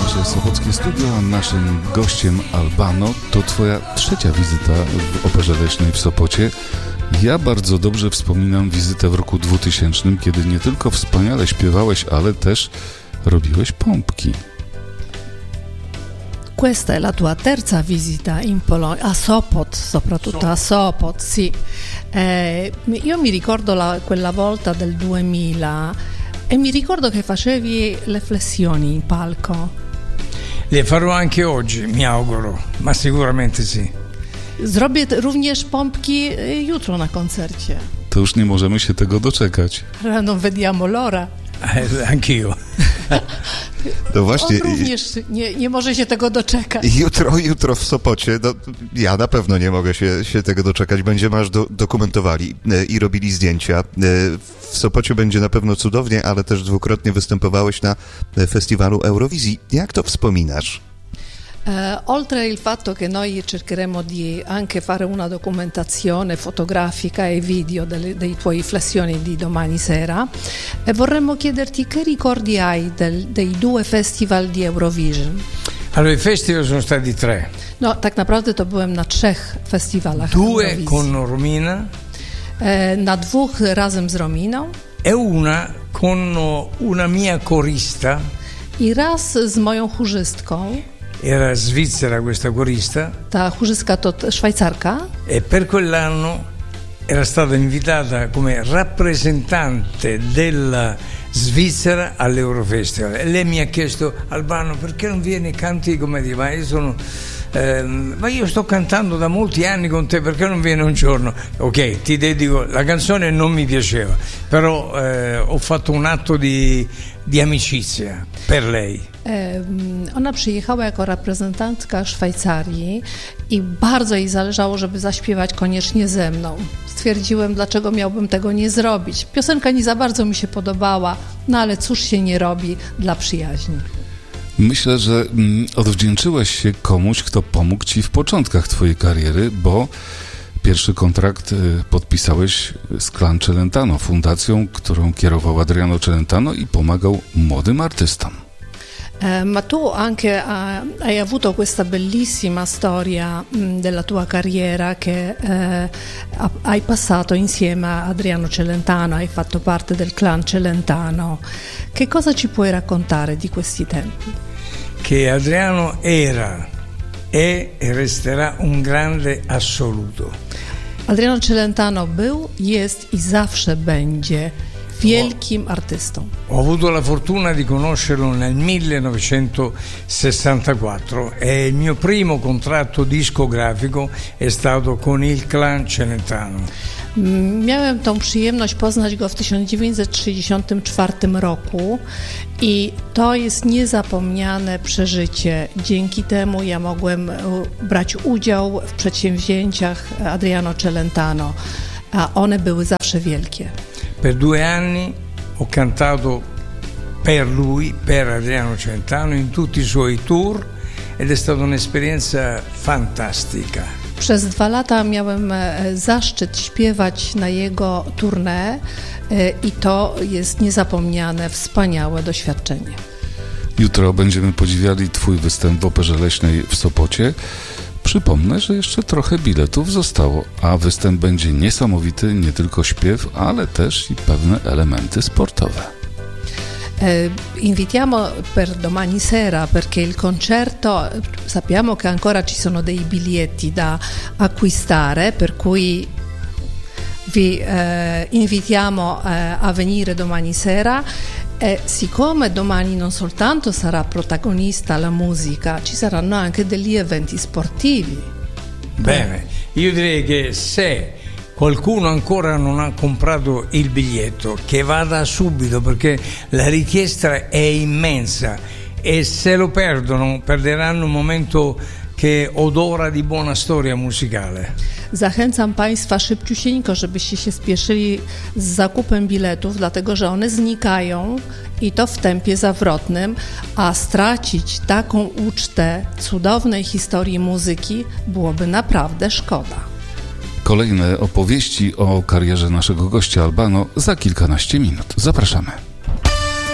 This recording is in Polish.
nasze Sochockie Studio, a naszym gościem Albano. To twoja trzecia wizyta w Operze Leśnej w Sopocie. Ja bardzo dobrze wspominam wizytę w roku 2000, kiedy nie tylko wspaniale śpiewałeś, ale też robiłeś pompki. Questa è la tua terza visita in Polonia, a Sopot, soprattutto a Sopot, sì. Io mi ricordo quella volta del 2000 e mi ricordo che facevi le flessioni in palco. Le farò anche oggi, mi auguro, ma sicuramente sì. Zrobię również pompki jutro na koncercie. To już nie możemy się tego doczekać. Non vediamo l'ora. Anch'io. No właśnie. On również nie może się tego doczekać. Jutro w Sopocie, no, ja na pewno nie mogę się tego doczekać. Będziemy aż dokumentowali i robili zdjęcia. W Sopocie będzie na pewno cudownie, ale też dwukrotnie występowałeś na festiwalu Eurowizji. Jak to wspominasz? Oltre il fatto che noi cercheremo di anche fare una documentazione fotografica e video dei tuoi flessioni di domani sera, vorremmo chiederti che ricordi hai dei due festival di Eurovision. Allora, i festival sono stati 3. No, tak naprawdę to byłem na 3 festiwalach Due Eurowizji. con Romina. Na 2 razem z Rominą. E una con una mia corista. I raz z moją chórzystką. Era svizzera questa corista. Ta chórzystka to Szwajcarka. E per quell'anno era stata invitata come rappresentante della Svizzera all'Eurofestival. E lei mi ha chiesto: Albano, perché non vieni e canti come di? Ma io sto cantando da molti anni con te, perché non vieni un giorno? Ok, ti dedico, la canzone non mi piaceva, però ho fatto un atto di amicizia per lei. Ona przyjechała jako reprezentantka Szwajcarii i bardzo jej zależało, żeby zaśpiewać koniecznie ze mną. Stwierdziłem, dlaczego miałbym tego nie zrobić. Piosenka nie za bardzo mi się podobała, no ale cóż się nie robi dla przyjaźni. Myślę, że odwdzięczyłeś się komuś, kto pomógł ci w początkach twojej kariery, bo pierwszy kontrakt podpisałeś z Clan Celentano, fundacją, którą kierował Adriano Celentano i pomagał młodym artystom. Ma tu anche hai avuto questa bellissima storia della tua carriera che hai passato insieme a Adriano Celentano, hai fatto parte del Clan Celentano. Che cosa ci puoi raccontare di questi tempi? Che Adriano era, è e resterà un grande assoluto. Adriano Celentano był, jest i zawsze będzie wielkim artystą. Ho avuto la fortuna di conoscerlo nel 1964 e il mio primo contratto discografico è stato con il Clan Celentano. Miałem tą przyjemność poznać go w 1964 roku i to jest niezapomniane przeżycie. Dzięki temu ja mogłem brać udział w przedsięwzięciach Adriano Celentano, a one były zawsze wielkie. Per 2 anni ho cantato per lui, per Adriano Celentano, in tutti i suoi tour ed è stata un'esperienza fantastica. Przez 2 lata miałem zaszczyt śpiewać na jego tournée i to jest niezapomniane, wspaniałe doświadczenie. Jutro będziemy podziwiali twój występ w Operze Leśnej w Sopocie. Przypomnę, że jeszcze trochę biletów zostało, a występ będzie niesamowity, nie tylko śpiew, ale też i pewne elementy sportowe. Invitiamo per domani sera perché il concerto, sappiamo che ancora ci sono dei biglietti da acquistare, per cui vi invitiamo a venire domani sera. Siccome domani non soltanto sarà protagonista la musica, ci saranno anche degli eventi sportivi. Bene, io direi che se qualcuno ancora non ha comprato il biglietto, che vada subito, perché la richiesta è immensa e se lo perdono perderanno un momento che odora di buona storia musicale. Zachęcam Państwa szybciusieńko, żebyście się spieszyli z zakupem biletów, dlatego że one znikają i to w tempie zawrotnym, a stracić taką ucztę cudownej historii muzyki byłoby naprawdę szkoda. Kolejne opowieści o karierze naszego gościa Albano za kilkanaście minut. Zapraszamy.